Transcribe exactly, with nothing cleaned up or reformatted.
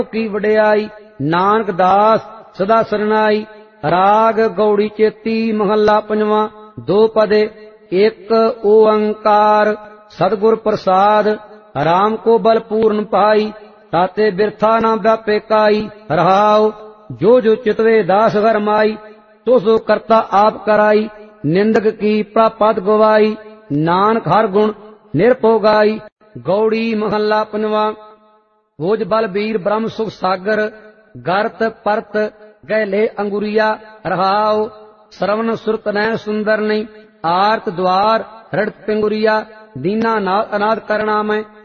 की वडियाई, नानक दास सदा सरनाई। राग गौड़ी चेती महला पंजवा। दो पदे एक ओंकार सतगुर प्रसाद, राम को बल पूर्ण पाई, ताते बिरथा न व्यापे काई। रहाओ जो जो चितवे दास घर माई, तो सो करता आप कराई। निंदक की प्रापत गवाई, नानक हर गुण निरपो गाई। गौड़ी महला पंजवा। भोज बल बीर ब्रह्म सुख सागर, गर्त परत गैले अंगुरिया। रहाओ श्रवण सुरत नैन सुंदर नहीं, आर्त द्वार रड़त पिंगुरिया। दीना नाथ अनाथ करना में